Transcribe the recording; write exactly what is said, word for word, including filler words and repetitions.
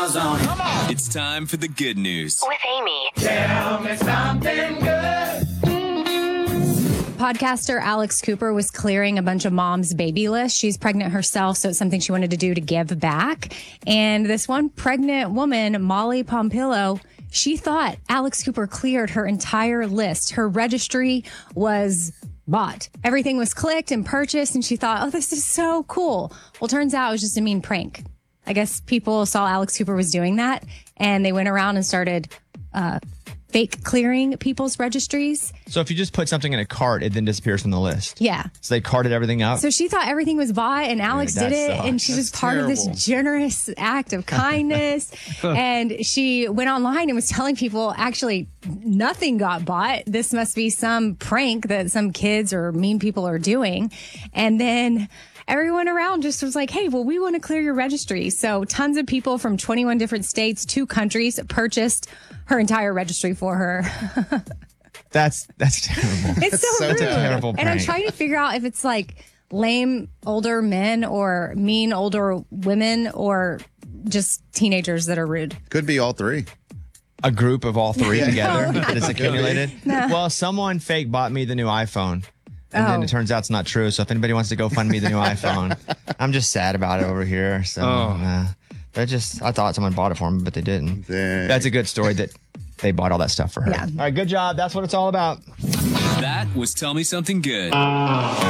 It's time for the good news with Amy. Tell me something good. Podcaster Alex Cooper was clearing a bunch of moms' baby lists. She's pregnant herself, so it's something she wanted to do to give back. And this one pregnant woman, Molly Pompillo, she thought Alex Cooper cleared her entire list. Her registry was bought. Everything was clicked and purchased, and she thought, oh, this is so cool. Well, turns out it was just a mean prank. I guess people saw Alex Cooper was doing that, and they went around and started uh, fake clearing people's registries. So if you just put something in a cart, it then disappears from the list. Yeah. So they carted everything out. So she thought everything was bought, and Alex Dude, that did it, sucks. and she was That's part of terrible. this generous act of kindness. And she went online and was telling people, actually, nothing got bought. This must be some prank that some kids or mean people are doing. And then everyone around just was like, hey, well, we want to clear your registry. So tons of people from twenty-one different states, two countries, purchased her entire registry for her. That's that's terrible. It's so, so rude. terrible And I'm prank. trying to figure out if it's like lame older men or mean older women or just teenagers that are rude. Could be all three. A group of all three Yeah. together No. that is accumulated. No. Well, someone fake bought me the new iPhone. And then Oh. it turns out it's not true. So if anybody wants to go fund me the new iPhone, I'm just sad about it over here. So uh, I just I thought someone bought it for me, but they didn't. Dang. That's a good story that they bought all that stuff for her. Yeah. All right, good job. That's what it's all about. That was Tell Me Something Good.